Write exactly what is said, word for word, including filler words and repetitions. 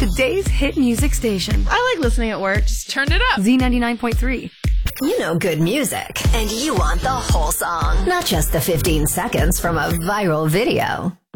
today's hit music station. I like listening at work. Just turn it up. Z ninety-nine point three. You know good music, and you want the whole song, not just the fifteen seconds from a viral video.